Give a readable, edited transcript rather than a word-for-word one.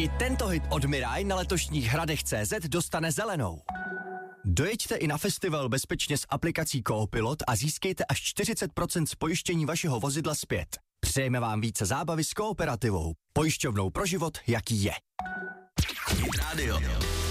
I tento hit od Mirai na letošních Hradech.cz dostane zelenou. Dojeďte i na festival bezpečně s aplikací Coopilot a získejte až 40% z pojištění vašeho vozidla zpět. Přejeme vám více zábavy s Kooperativou. Pojišťovnou pro život, jaký je. Hit Radio.